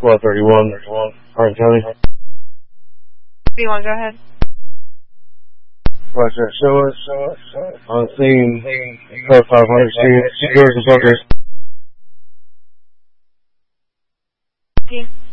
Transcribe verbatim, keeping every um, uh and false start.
Squad thirty-one, thirty-one, Hardin County. thirty-one, go ahead. Roger, show us, show us, show us. On scene, code five hundred, two doors and bunkers. Okay.